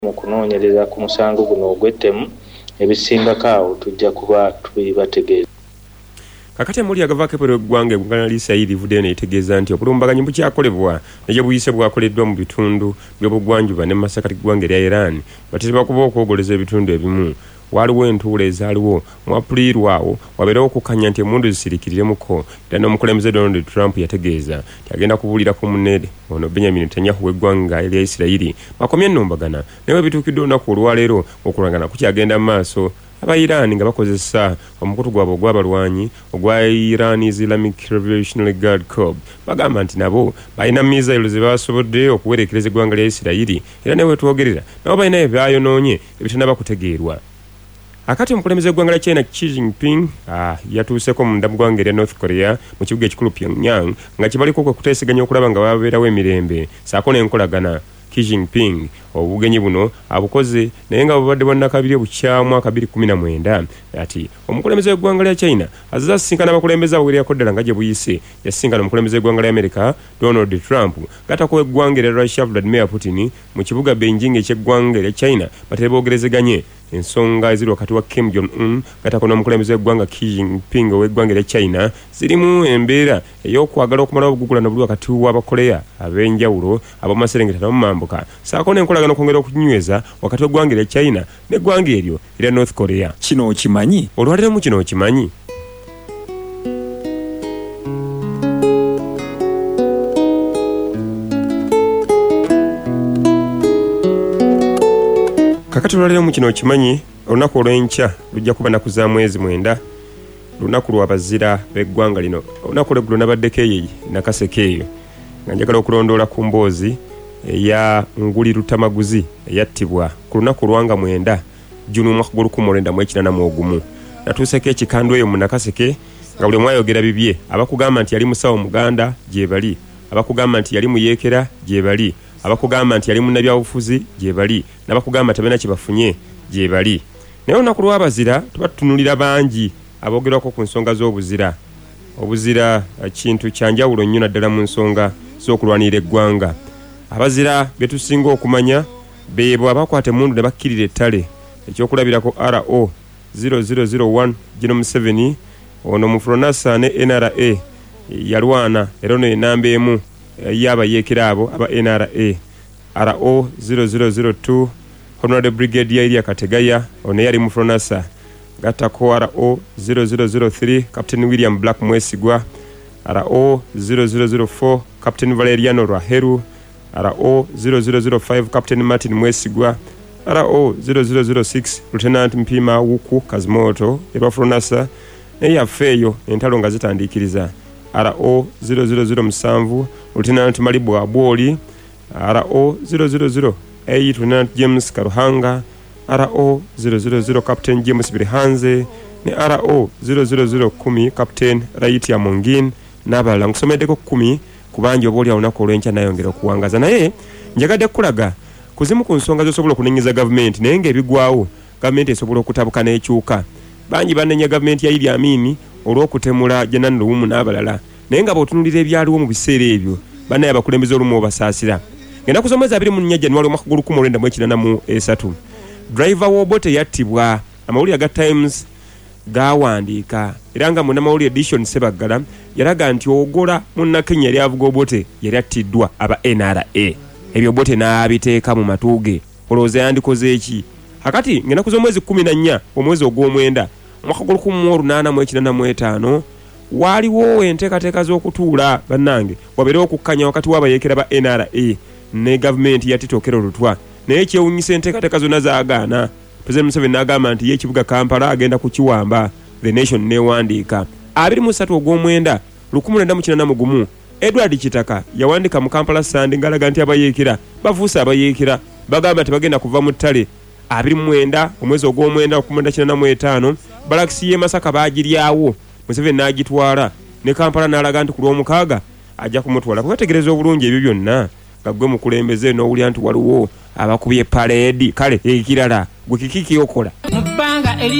mu kunoonyereza ku musango guno ogw'ettemu ebisingako awo tujja kuba tubibategeeza. Kakati muri agavaako epero eggwanga Buganda Lisayiri ivudde neetegeeza nti obulumbaganyi bukyakolebwa negye buyise bwakoleddwa mu bitundu by'obugwanjuba ne Masakati ggwanga erya Iran batera kuba okwogoleza ebitundu ebimu. Waliwo entuula ezaaliwo mu Apuliru awo wabeerawo okukanya nti emmundu zisiriikiriremuko era n'omukulembeze Donald Trump yategeeza nti agenda kubuulirako munne ono Benjamin Netanyahu w'eggwanga erya Isirayiri bakomye ennombagana naye bwe bituukidde olunaku olwaleero okulangana kukyagenda mu maaso. Aba Iran nga bakozesa omukutu gwabwe ogw'abalwanyi ogwa Iran Islamic Revolutionary Guard Corps bagamba nti nabo balina misailo ze basobodde okuwerekereza eggwanga lya Isirayiri era ne wetwogerera nabo balina ebyayonoonye ebitannaba kutegeerwa. Akati omukulembeze w'eggwanga lya China Xi Jinping yatuuseko mu ggwanga erya North Korea mu kibuga ekikulu Pyongyang nga kibaliko kwe kuteeseganya okulaba nga babeerawo emirembe saako n'enkolagana. Xi Jinping obugenyi buno abukoze naye nga bubadde bwannakabiri obukya mwaka 2019 ati omukulembeze w'eggwanga lya China azza asinkana abakulembeze abawererako ddala nga gye buyise yasinkana omukulembeze w'eggwanga lya America Donald Trump gatako w'eggwanga erya Russia Vladimir Putin mu kibuga Beijing eky'eggwanga erya China batera boogerezeganye ensonga eziri wakati wa Kim Jong-un gatako n'omukulembeze w'eggwanga Xi Jinping ow'eggwanga erya China zirimu embeera ey'okwagala okumala obugugulano buli wakati w'abakoleya ab'enjawulo ab'amaserengeta n'omumambuka saako n'enkolagano okwongera okunyweza wakati w'eggwanga erya China n'eggwanga eryo erya North Korea. Kino okimanyi? Olwaleero mu kino okimanyi? Kakati olwaleero mu kino okimanyi olunaku olw'enkya lujja kuba nnaku za mwezi 9 lunaku lw'abazira b'eggwanga lino. Olunaku olw'eggulo nabaddeko eyo Nakaseke eyo nga njagala okulondoola ku mboozi eya Nguli Lutamaguzi eyattibwa ku lunaku lwanga 9 Juni omwaka gw'1981. Natuuseko ekikando eyo mu Nakaseke nga buli mwayogera bibye abakugamba nti yali musawo Muganda gye bali, abakugamba nti yali muyeekera gye bali, abakugamba nti yali munnabyabufuzi gye bali, n'abakugamba tabena kibafunye gye bali. Naye olunaku lw'abazira tuba tutunulira bangi aboogerwako ku nsonga z'obuzira. Obuzira kintu kya njawulo nnyo naddala mu nsonga z'okulwanirira eggwanga. Abazira be tusinga okumanya beebo abakwata emmundu ne bakkirira ettale ekyokulabirako RO 0001 Gino Museveni ono mu Fronasa ne NRA yalwana era ono enamba emu y'abayeekera abo aba NRA. RO 0002 Honorable Brigadier Elia Kategaya ono yali mu Fronasa. Gatako RO 0003 Captain William Black Mwesigwa, RO 0004 Captain Valeriano Raheru, RO 0005 Captain Martin Mwesigwa, RO 0006 Lieutenant Mpima Wuku Kazimoto erwa Fronasa eyafeeyo entalo nga zitandikiriza. RO 0007 Lieutenant Malibu Abwoli, RO 000 Lieutenant James Karuhanga, RO 000 Captain James Birihanze ne RO 00010 Captain Raiti Amongin n'abalala nkusomeddeko 10 kubanja oboolya olunaku olw'enkya nayongera okuwangaza. Naye njagadde kulaga kuzimu ku nsonga zosobola okunenyeza gavumenti naye ng'ebigwawo gavumenti esobola okutabuka n'ekyuka. Bangi banenya gavumenti ya Idi Amin olw'okutemula Jenan Luwumu n'abalala naye nga bw'otunulira ebyaliwo mu biseera ebyo bannaye abakulembeze olumu obasaasira. Ngenda kusomeza 24 January omwaka gw'1983 driver w'obote yattibwa. Amawulire ga Times gawandiika era nga munnamawulire edition Sebagala yalaga nti ogola munnakenya yali avuga obote yali attiddwa aba NRA. Ebyo bote n'abiteeka mu matuuge olowooza yandikoze eki? Hakati ngenda kuza omwezi 14 omwezi ogw'omwenda omwaka gw'1885 waaliwo enteekateeka z'okutuula bannange wabeerewo okukkanya wakati w'abayeekera ba NRA ne gavumenti yatitookera olutwa naye kyewunyisa enteekateeka zonna zaagaana. President Museveni n'agamba nti ye ekibuga Kampala agenda kukiwamba. The Nation newandiika 23 ogw'omwenda 1981 Edward Kitaka yawandiika mu Kampala Sunday ngalaga nti abayeekera bafuuse abayeekera bagamba tebagenda kuva mu ttale. 29 omwezi ogw'omwenda 1985 Balakisi y'e Masaka baagiryawo Museveni n'agitwala ne Kampala n'alaga nti ku lw'omukaaga ajja kumutwala. Kubategereza obulungi ebyo byonna nga gwe mukulembeze n'owulya nti waliwo abakubye parade kale ekirala gwe kiki kyokola.